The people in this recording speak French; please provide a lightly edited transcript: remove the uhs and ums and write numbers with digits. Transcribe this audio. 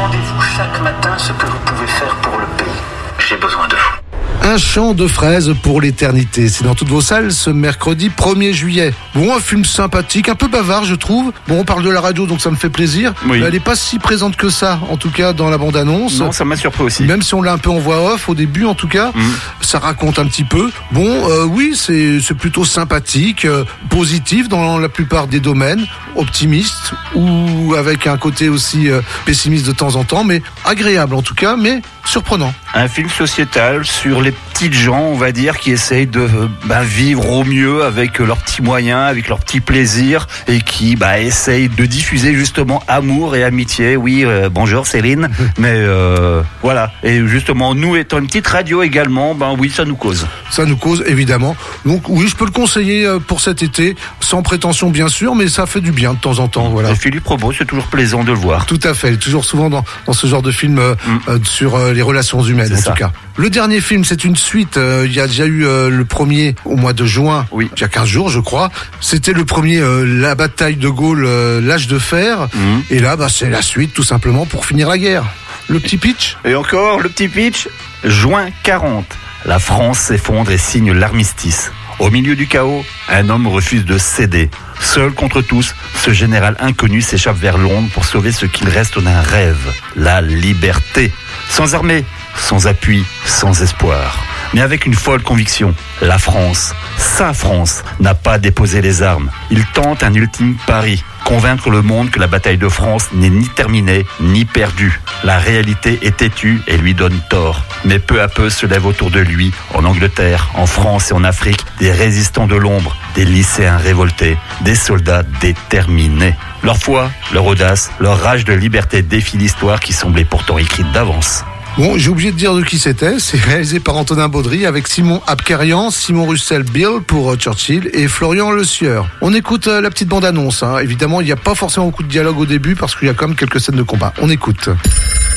Demandez-vous chaque matin ce que vous pouvez faire pour le pays. J'ai besoin de vous. Un chant de fraises pour l'éternité. C'est dans toutes vos salles ce mercredi 1er juillet. Bon, un film sympathique, un peu bavard je trouve. Bon, on parle de la radio donc ça me fait plaisir. Oui. Elle n'est pas si présente que ça, en tout cas dans la bande-annonce. Non, ça m'a surpris aussi. Même si on l'a un peu en voix off au début en tout cas, ça raconte un petit peu. Bon, oui, c'est plutôt sympathique, positif dans la plupart des domaines, optimiste ou avec un côté aussi pessimiste de temps en temps, mais agréable en tout cas, mais surprenant. Un film sociétal sur les petites gens, on va dire, qui essayent de vivre au mieux avec leurs petits moyens, avec leurs petits plaisirs, et qui essayent de diffuser justement amour et amitié. Oui, bonjour Céline, mais voilà. Et justement, nous étant une petite radio également, oui, ça nous cause. Ça nous cause, évidemment. Donc oui, je peux le conseiller pour cet été, sans prétention bien sûr, mais ça fait du bien de temps en temps. Voilà. Et Philippe Robot, c'est toujours plaisant de le voir. Tout à fait, toujours souvent dans ce genre de film sur les relations humaines en tout cas. Le dernier film, c'est une suite. Il y a déjà eu le premier au mois de juin, il y a 15 jours je crois. C'était le premier, la bataille de Gaulle, l'âge de fer. Et là, c'est la suite tout simplement pour finir la guerre. Le petit pitch. Et encore, le petit pitch. Juin 40. La France s'effondre et signe l'armistice. Au milieu du chaos, un homme refuse de céder. Seul contre tous, ce général inconnu s'échappe vers Londres pour sauver ce qu'il reste d'un rêve, la liberté. Sans armée, sans appui, sans espoir. Mais avec une folle conviction, la France, sa France, n'a pas déposé les armes. Il tente un ultime pari, convaincre le monde que la bataille de France n'est ni terminée, ni perdue. La réalité est têtue et lui donne tort. Mais peu à peu se lèvent autour de lui, en Angleterre, en France et en Afrique, des résistants de l'ombre, des lycéens révoltés, des soldats déterminés. Leur foi, leur audace, leur rage de liberté défient l'histoire qui semblait pourtant écrite d'avance. Bon, j'ai oublié de dire de qui c'était. C'est réalisé par Antonin Baudry avec Simon Abkarian, Simon Russell Bill pour Churchill et Florian Le Sieur. On écoute la petite bande-annonce. Évidemment, il n'y a pas forcément beaucoup de dialogue au début parce qu'il y a quand même quelques scènes de combat. On écoute.